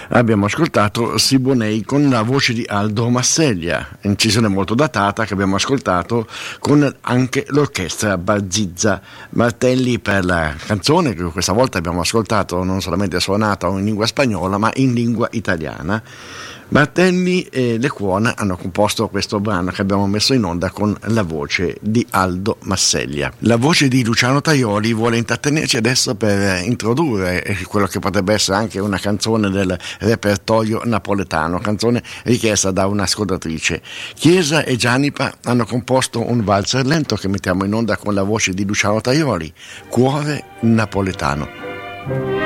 Abbiamo ascoltato Siboney con la voce di Aldo Masseglia, incisione molto datata che abbiamo ascoltato con anche l'orchestra Barzizza Martelli per la canzone che questa volta abbiamo ascoltato non solamente suonata in lingua spagnola ma in lingua italiana. Martelli e Lecuona hanno composto questo brano che abbiamo messo in onda con la voce di Aldo Masseglia. La voce di Luciano Tajoli vuole intrattenerci adesso per introdurre quello che potrebbe essere anche una canzone del repertorio napoletano, canzone richiesta da un'ascoltatrice. Chiesa e Gianipa hanno composto un valzer lento che mettiamo in onda con la voce di Luciano Tajoli, Cuore napoletano.